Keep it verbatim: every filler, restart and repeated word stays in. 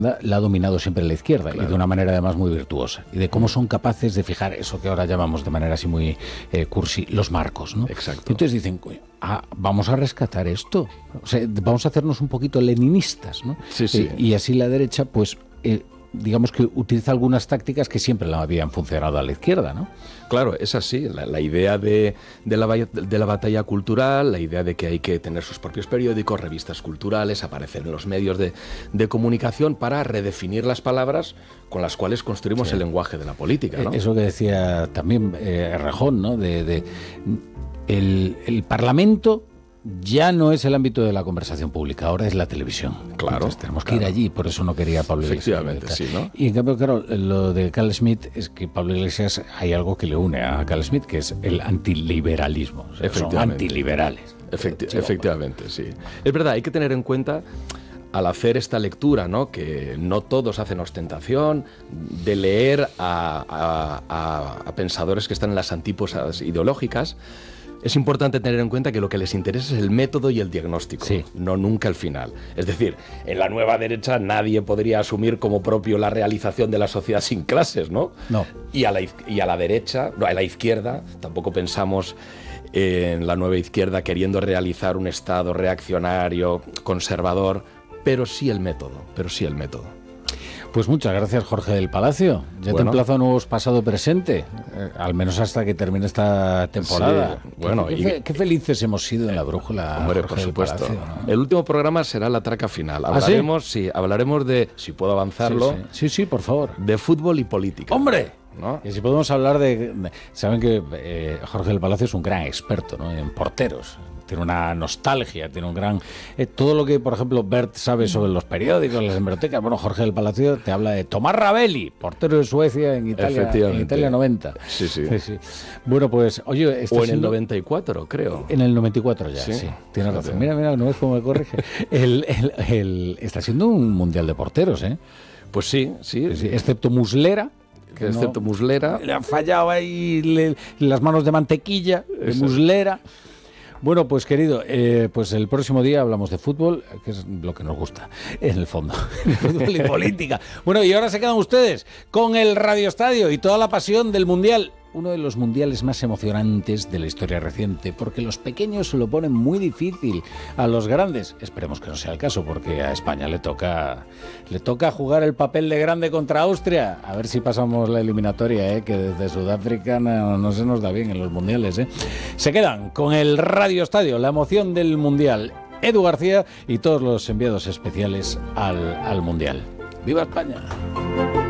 la ha dominado siempre la izquierda, claro. y de una manera además muy virtuosa, y de cómo son capaces de fijar eso que ahora llamamos de manera así muy eh, cursi, los marcos, ¿no? Exacto. Y entonces dicen, ah, vamos a rescatar esto, o sea, vamos a hacernos un poquito leninistas, ¿no? Sí, sí. Eh, y así la derecha, pues, eh, digamos que utiliza algunas tácticas que siempre la habían funcionado a la izquierda, ¿no? Claro, es así. La, la idea de, de, la, de la batalla cultural, la idea de que hay que tener sus propios periódicos, revistas culturales, aparecer en los medios de, de comunicación para redefinir las palabras con las cuales construimos sí. el lenguaje de la política, ¿no? Eso que decía también eh, Rejón, ¿no? De, de el, el Parlamento ya no es el ámbito de la conversación pública, ahora es la televisión. Claro. Entonces tenemos que claro. ir allí, por eso no quería Pablo Iglesias. Efectivamente, sí, ¿no? Y en cambio, claro, lo de Carl Schmitt es que Pablo Iglesias hay algo que le une a Carl Schmitt, que es el antiliberalismo. O sea, son antiliberales. Efecti Pero, efectivamente, sí. Es verdad, hay que tener en cuenta, al hacer esta lectura, ¿no?, que no todos hacen ostentación de leer a, a, a, a pensadores que están en las antípodas ideológicas. Es importante tener en cuenta que lo que les interesa es el método y el diagnóstico, sí. no nunca el final. Es decir, en la nueva derecha nadie podría asumir como propio la realización de la sociedad sin clases, ¿no? No. Y a la, y a la derecha, no, a la izquierda, tampoco pensamos en la nueva izquierda queriendo realizar un Estado reaccionario, conservador, pero sí el método, pero sí el método. Pues muchas gracias, Jorge del Palacio. Ya bueno. te emplazo a nuevos pasado-presente, eh, al menos hasta que termine esta temporada. Sí, bueno, qué, y... qué, qué felices hemos sido en la brújula. Hombre, Jorge por supuesto. Del Palacio, ¿no? El último programa será la traca final. Hablaremos, ¿Ah, sí? Sí, hablaremos de, si puedo avanzarlo, sí, sí, sí, sí, por favor, de fútbol y política. ¡Hombre! ¿No? Y si podemos hablar de... Saben que eh, Jorge del Palacio es un gran experto, ¿no?, en porteros. Tiene una nostalgia, tiene un gran... Eh, todo lo que, por ejemplo, Bert sabe sobre los periódicos, las hemerotecas. Bueno, Jorge del Palacio te habla de Tomás Ravelli, portero de Suecia en Italia, en Italia noventa. Sí, sí. sí, sí. Bueno, pues, oye... O en siendo... el noventa y cuatro, creo. En el noventa y cuatro ya, sí. sí tienes razón. Mira, mira, no ves cómo me corrige. el, el, el, está siendo un mundial de porteros, ¿eh? Pues sí, sí. sí, sí. Excepto Muslera. Que no, excepto Muslera. Le han fallado ahí le, las manos de mantequilla, de Muslera. Bueno, pues querido, eh, pues el próximo día hablamos de fútbol, que es lo que nos gusta, en el fondo, fútbol y política. Bueno, y ahora se quedan ustedes con el Radio Estadio y toda la pasión del Mundial. Uno de los mundiales más emocionantes de la historia reciente, porque los pequeños se lo ponen muy difícil a los grandes. Esperemos que no sea el caso, porque a España le toca le toca jugar el papel de grande contra Austria. A ver si pasamos la eliminatoria, ¿eh? Que desde Sudáfrica no, no se nos da bien en los mundiales, ¿eh? Se quedan con el Radio Estadio, la emoción del Mundial. Edu García y todos los enviados especiales al, al Mundial. ¡Viva España!